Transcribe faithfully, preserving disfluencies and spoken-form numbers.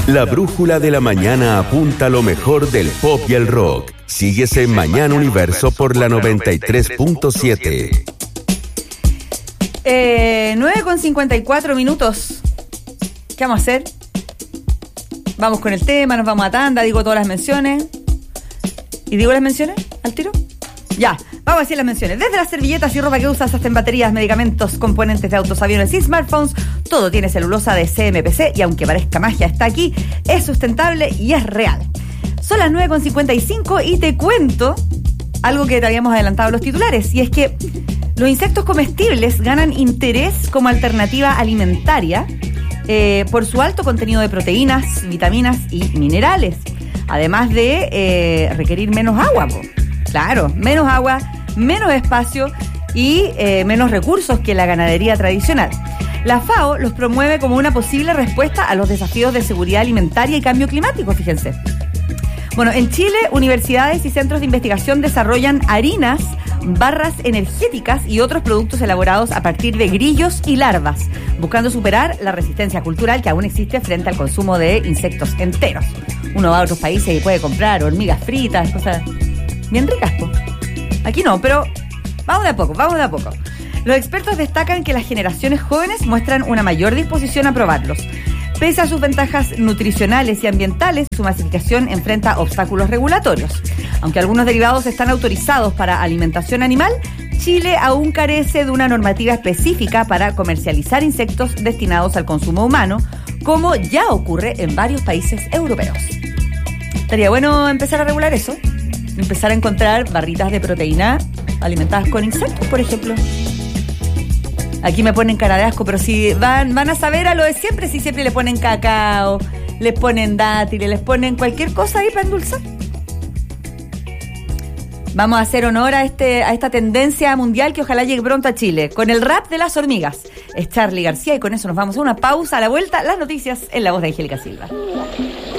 La brújula de la mañana apunta a lo mejor del pop y el rock. Síguese en Mañana Universo por la noventa y tres punto siete. Eh, nueve con cincuenta y cuatro minutos. ¿Qué vamos a hacer? Vamos con el tema, nos vamos a tanda, digo todas las menciones. ¿Y digo las menciones al tiro? Ya, vamos a decir las menciones. Desde las servilletas y ropa que usas hasta en baterías, medicamentos, componentes de autos, aviones y smartphones, todo tiene celulosa de C M P C y aunque parezca magia, está aquí, es sustentable y es real. Son las nueve con cincuenta y cinco y te cuento algo que te habíamos adelantado en los titulares, y es que los insectos comestibles ganan interés como alternativa alimentaria eh, por su alto contenido de proteínas, vitaminas y minerales, además de eh, requerir menos agua, po. Claro, menos agua, menos espacio y eh, menos recursos que la ganadería tradicional. La FAO los promueve como una posible respuesta a los desafíos de seguridad alimentaria y cambio climático, fíjense. Bueno, en Chile, universidades y centros de investigación desarrollan harinas, barras energéticas y otros productos elaborados a partir de grillos y larvas, buscando superar la resistencia cultural que aún existe frente al consumo de insectos enteros. Uno va a otros países y puede comprar hormigas fritas, cosas bien ricas, po. Aquí no, pero vamos de a poco, vamos de a poco. Los expertos destacan que las generaciones jóvenes muestran una mayor disposición a probarlos. Pese a sus ventajas nutricionales y ambientales, su masificación enfrenta obstáculos regulatorios. Aunque algunos derivados están autorizados para alimentación animal, Chile aún carece de una normativa específica para comercializar insectos destinados al consumo humano, como ya ocurre en varios países europeos. Estaría bueno empezar a regular eso. Empezar a encontrar barritas de proteína alimentadas con insectos, por ejemplo. Aquí me ponen cara de asco, pero si van, van a saber a lo de siempre, si siempre le ponen cacao, les ponen dátiles, les ponen cualquier cosa ahí para endulzar. Vamos a hacer honor a, este, a esta tendencia mundial que ojalá llegue pronto a Chile, con el rap de las hormigas. Es Charly García y con eso nos vamos a una pausa. A la vuelta, las noticias en la voz de Angélica Silva.